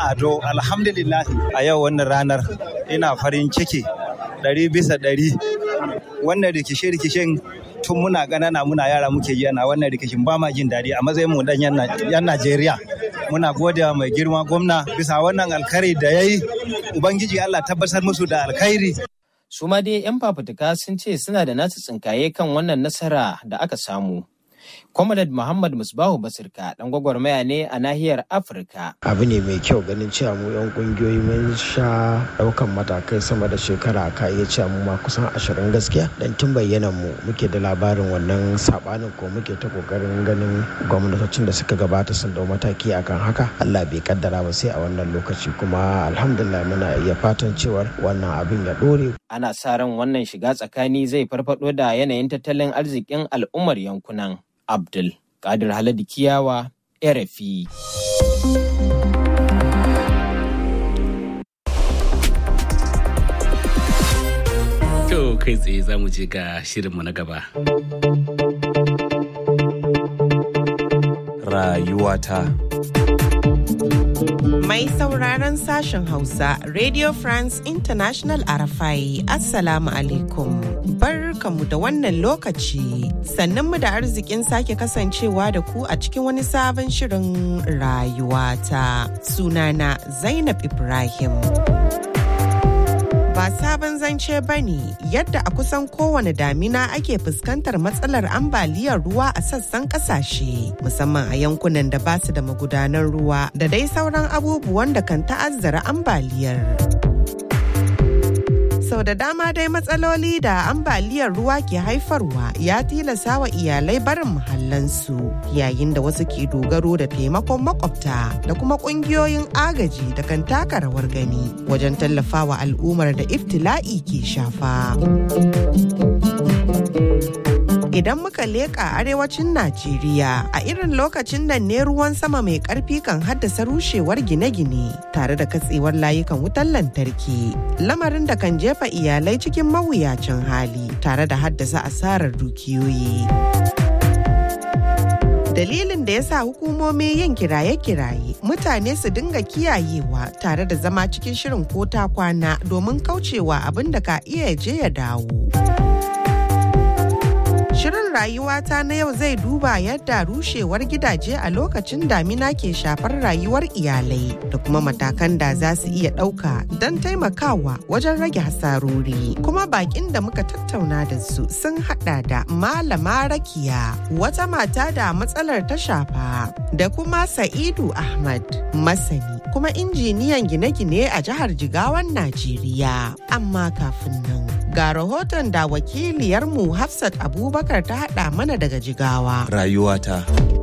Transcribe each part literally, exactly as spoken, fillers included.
Ado. Alhamdulillah a yau wannan ranar ina farin ciki ɗari bisa ɗari. Wannan rikice-rikicen tun muna ƙanana muna yara muke yi ana wannan rikicin ba ma jin daɗi a matsayin mu dan yan Najeriya. Muna godewa mai girma gwamna bisa wannan alkhairi da yayi. Ubangiji Allah tabbatar musu da alkhairi. Su ma dai 'yan fafutuka sun ce suna da nasu tsinkaye kan wannan nasara da aka samu. Comrade Muhammad Musbahu Basirka dan gwagwarmaya ne a nahiyar Afirka. Abu ne mai kyau ganin cewa mu 'yan kungiyoyi mun sha daukan matakai sama da shekara ka iya cewa mu ma kusan ashirin gaskiya dan tun bayyanan mu muke da labarin wannan sabanin ko muke ta kokarin ganin gwamnatocin da suka gabata sun dau mataki akan haka. Allah bai kaddara ba sai a wannan lokaci kuma alhamdulillah muna iya fatan cewa wannan abin ya dore. Ana sa ran wannan shiga tsakani zai farfado da yanayin tattalin arzikin al'ummar yankunan. Abdul Kadir Haladu Kiyawa, R F I. To kai tsaye za mu je ga shirinmu na gaba. Rayuwata. Mai sauraron sashen Hausa, Radio France International Arafai, Assalamu alaikum. Barkanmu da wannan lokaci, sannanmu da arzikin sake kasancewa da ku a cikin wani sabon shirin rayuwata. Sunana Zainab Ibrahim. Ba sabon zance ba ne yadda a kusan kowane damina ake fuskantar matsalar ambaliyar ruwa a sassan kasashe, musamman a yankunan da ba su da magudanan ruwa da dai sauran abubuwan da kan ta'azzara ambaliyar. Sau da dama dai matsaloli da ambaliyar ruwa ke haifarwa ya tilasa wa iyalai barin muhallansu, yayin da wasu ke dogaro da taimakon makwabta da kuma kungiyoyin agaji da kan taka rawar gani wajen tallafawa al'ummar da iftila'i ke shafa. Idan muka leƙa arewacin Najeriya, a irin lokacin nan ne ruwan sama mai ƙarfi kan haddasa rushewar gine-gine tare da katsewar layukan wutar lantarki, lamarin da kan jefa iyalai cikin mawuyacin hali tare da haddasa asarar dukiyoyi. Dalilin da ya sa hukumomi yin kiraye-kiraye mutane su dinga kiyayewa tare da zama cikin shirin ko ta kwana domin kaucewa abin da ka iya je ya dawo. Shirin rayuwata na yau zai duba yadda rushewar gidaje a lokacin damina ke shafar rayuwar iyalai da kuma matakan da za su iya ɗauka don taimakawa wajen rage hasarori. Kuma bakin da muka tattauna da su sun hada da Malama Rakiya, wata mata da matsalar ta shafa, da kuma Sa'idu Ahmad, masani kuma injiniyan gine-gine a jihar Jigawan Najeriya. Amma kafin nan, ga rahoton da wakiliyarmu Hafsat Abubakar ta haɗa mana daga Jigawa. Rayuwata.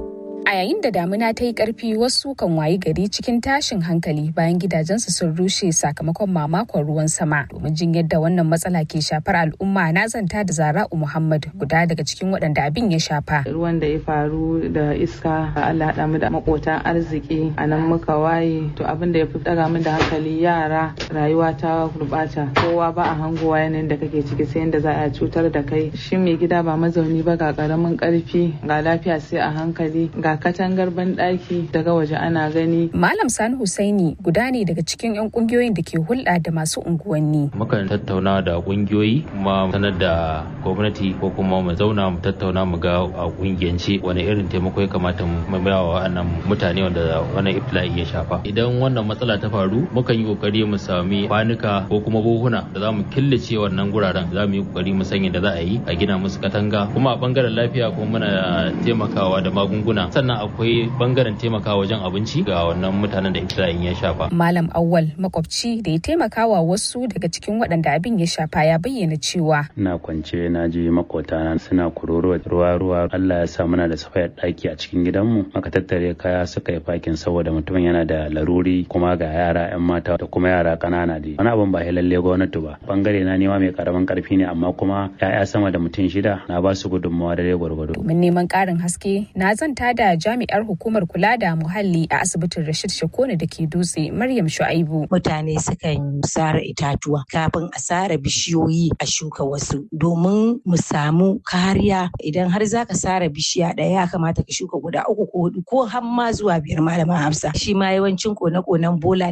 A yayin da damina ta yi ƙarfi, wasu kan wayi gari cikin tashin hankali bayan gidajensu sun rushe sakamakon mamakon ruwan sama. Domin jin yadda wannan matsala ke shafar al'umma, na zanta da Zara'u Muhammad, guda daga cikin waɗanda abin ya shafa. Ruwan da ya faru da iska, Allah haɗa mu da makotan arziki, a nan muka waye. To abin da ya fi ɗaga min da hankali, yara, rayuwa ta gurɓata. Kowa ba a hangowa yanayin da kake ciki sai yadda za a cutar da kai. Shi mai gida ba mazauni ba, ga ƙaramin ƙarfi, ga lafiya sai a hankali, ga katangar banɗaki daga waje ana gani. Malam Sani Husaini guda ne daga cikin 'yan kungiyoyin da ke hulɗa da masu unguwanni. Mukan tattauna da kungiyoyi kuma sanar da gwamnati ko kuma mu zauna mu tattauna mu ga a kungiyance wani irin taimako ya kamata mu ba wa wannan mutane wanda wannan iftila'i ya shafa. Idan wannan matsala ta faru, mukan yi kokari mu sami kwanuka ko kuma buhuna da za mu killace wannan guraren, za mu yi kokari mu sanya da za a yi a gina musu katanga. Kuma a bangaren lafiya kuma muna taimakawa da magunguna, sannan akwai bangaren taimakawa wajen abinci ga wannan mutanen da iftila'in ya shafa. Malam Awwal, makwabci da ya taimakawa wasu daga cikin waɗanda abin ya shafa, ya bayyana cewa ina kwance na ji makotana suna kuroro ruwa ruwa. Allah ya sa muna da safayar ɗaki a cikin gidanmu, maka tattare kaya suka yi fakin saboda mutumin yana da laruri, kuma ga yara 'yan mata da kuma yara ƙanana dai. Wani abin ba lalle gwamnati ba, bangare na nema mai karamin karfi ne, amma kuma 'ya'ya sama da mutum shida na ba su gudunmawa da dai gwargwado. Domin neman ƙarin haske, na zanta da jami'ar hukumar kula da muhalli a asibitin Rashid Shakone da ke Dutse, Maryam Shu'aibu. Mutane sukan sare itatuwa kafin a sare bishiyoyi a shuka wasu, domin mu samu kariya. Idan har zaka sare bishiya ɗaya, ya kamata ka shuka guda uku ko hudu ko har ma zuwa biyar, Malama Hafsa. Shi ma yawancin kone-konen bola